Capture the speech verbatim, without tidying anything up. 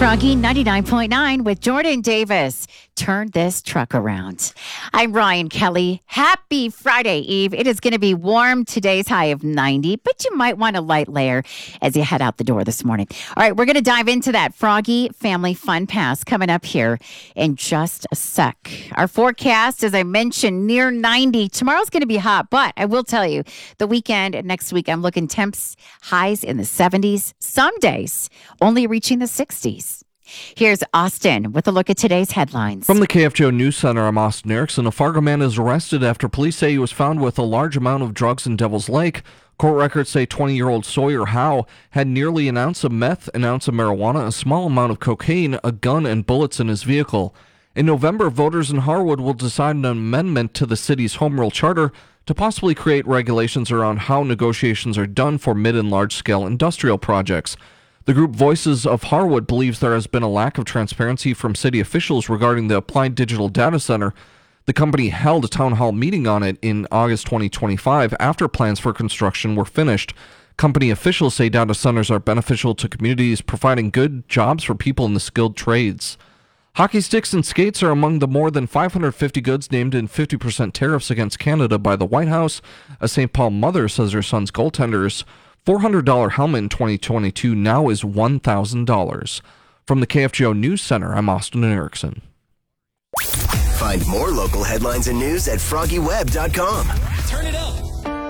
Froggy ninety-nine point nine with Jordan Davis. Turn this truck around. I'm Ryan Kelly. Happy Friday Eve. It is going to be warm. Today's high of ninety, but you might want a light layer as you head out the door this morning. All right, we're going to dive into that Froggy Family Fun Pass coming up here in just a sec. Our forecast, as I mentioned, near ninety. Tomorrow's going to be hot, but I will tell you, the weekend and next week, I'm looking temps highs in the seventies. Some days only reaching the sixties. Here's Austin with a look at today's headlines. From the K F G O News Center, I'm Austin Erickson. A Fargo man is arrested after police say he was found with a large amount of drugs in Devil's Lake. Court records say twenty-year-old Sawyer Howe had nearly an ounce of meth, an ounce of marijuana, a small amount of cocaine, a gun, and bullets in his vehicle. In November, voters in Harwood will decide an amendment to the city's home rule charter to possibly create regulations around how negotiations are done for mid- and large-scale industrial projects. The group Voices of Harwood believes there has been a lack of transparency from city officials regarding the Applied Digital Data Center. The company held a town hall meeting on it in August twenty twenty-five after plans for construction were finished. Company officials say data centers are beneficial to communities, providing good jobs for people in the skilled trades. Hockey sticks and skates are among the more than five hundred fifty goods named in fifty percent tariffs against Canada by the White House. A Saint Paul mother says her son's goaltender's four hundred dollars helmet in twenty twenty-two now is one thousand dollars. From the K F G O News Center, I'm Austin Erickson. Find more local headlines and news at froggy web dot com. Turn it up.